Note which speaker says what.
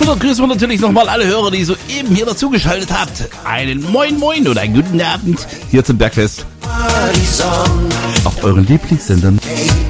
Speaker 1: Und dann grüßen wir natürlich nochmal alle Hörer, die soeben hier dazugeschaltet habt. Einen Moin Moin oder einen guten Abend hier zum Bergfest. Auf euren Lieblingssendern.